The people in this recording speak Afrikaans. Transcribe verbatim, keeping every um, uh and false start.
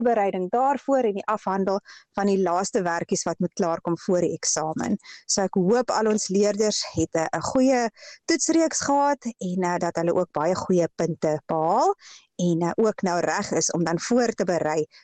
voorbereiding daarvoor en die afhandel van die laaste werkies wat moet klaarkom voor die eksamen. So ek hoop al ons leerders het 'n goeie toetsreeks gehad en uh, dat hulle ook baie goeie punte behaal en uh, ook nou reg is om dan voor te berei